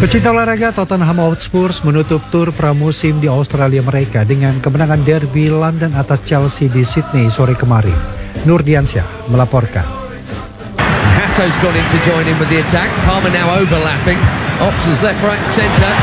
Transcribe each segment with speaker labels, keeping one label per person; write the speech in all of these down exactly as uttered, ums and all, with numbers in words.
Speaker 1: Pecinta olahraga Tottenham Hotspur menutup tur pramusim di Australia mereka dengan kemenangan derby London atas Chelsea di Sydney sore kemarin. Nur Diansyah melaporkan.
Speaker 2: Hatto's got in to join in with the attack. Palmer now overlapping. Options left, right, centre.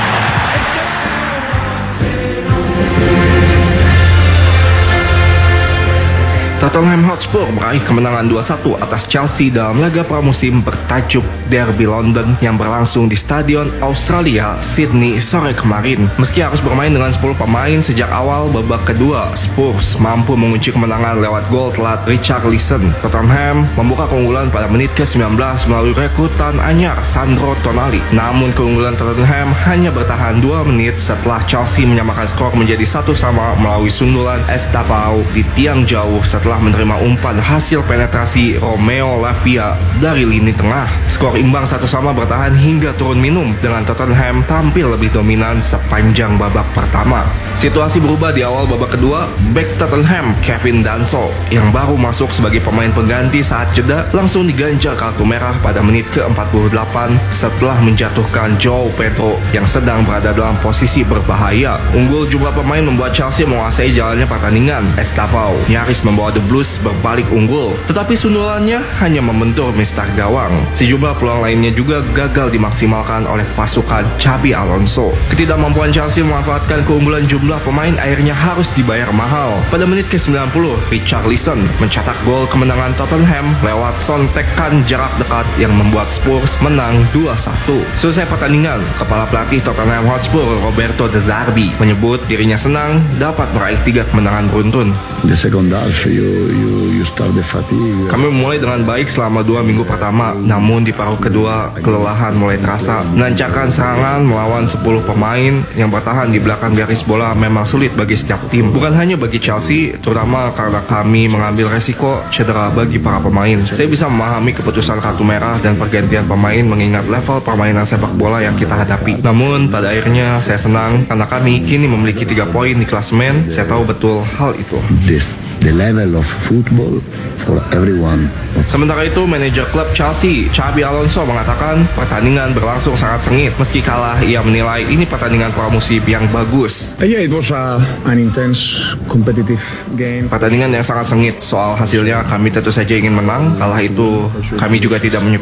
Speaker 3: Tottenham Hotspur meraih kemenangan dua satu atas Chelsea dalam laga pramusim bertajuk Derby London yang berlangsung di Stadion Australia, Sydney sore kemarin. Meski harus bermain dengan sepuluh pemain sejak awal babak kedua, Spurs mampu mengunci kemenangan lewat gol telat Richarlison. Tottenham membuka keunggulan pada menit ke sembilan belas melalui rekrutan anyar Sandro Tonali. Namun keunggulan Tottenham hanya bertahan dua menit setelah Chelsea menyamakan skor menjadi satu sama melalui sundulan Estevao di tiang jauh setelah telah menerima umpan hasil penetrasi Romeo Lavia dari lini tengah. Skor imbang satu sama bertahan hingga turun minum dengan Tottenham tampil lebih dominan sepanjang babak pertama. Situasi berubah di awal babak kedua. Bek Tottenham Kevin Danso yang baru masuk sebagai pemain pengganti saat jeda langsung diganjar kartu merah pada menit ke empat puluh delapan setelah menjatuhkan João Pedro yang sedang berada dalam posisi berbahaya. Unggul jumlah pemain membuat Chelsea menguasai jalannya pertandingan. Estevao nyaris membawa The Blues berbalik unggul, tetapi sundulannya hanya membentur mister gawang. Sejumlah peluang lainnya juga gagal dimaksimalkan oleh pasukan Xabi Alonso. Ketidakmampuan Chelsea memanfaatkan keunggulan jumlah pemain akhirnya harus dibayar mahal. Pada menit ke sembilan puluh, Richarlison mencetak gol kemenangan Tottenham lewat sontekan jarak dekat yang membuat Spurs menang dua satu. Selesai pertandingan, kepala pelatih Tottenham Hotspur Roberto De Zerbi menyebut dirinya senang dapat meraih tiga kemenangan beruntun.
Speaker 4: The second half, you, you, you start the fatigue.
Speaker 3: Kami memulai dengan baik selama dua minggu pertama, namun di paruh kedua kelelahan mulai terasa. Melancarkan serangan melawan sepuluh pemain yang bertahan di belakang garis bola memang sulit bagi setiap tim. Bukan hanya bagi Chelsea, terutama karena kami mengambil resiko cedera bagi para pemain. Saya bisa memahami keputusan kartu merah dan pergantian pemain mengingat level permainan sepak bola yang kita hadapi. Namun pada akhirnya saya senang karena kami kini memiliki tiga poin di klasemen. Saya tahu betul hal itu.
Speaker 4: This, the level of football for everyone.
Speaker 3: Sementara itu, manajer klub Chelsea, Xabi Alonso mengatakan pertandingan berlangsung sangat sengit. Meski kalah, ia menilai ini pertandingan pramusim yang bagus.
Speaker 5: Uh, yeah, it was uh, an intense, competitive game.
Speaker 3: Pertandingan yang sangat sengit. Soal hasilnya, kami tentu saja ingin menang. Kalah itu kami juga tidak menyukai.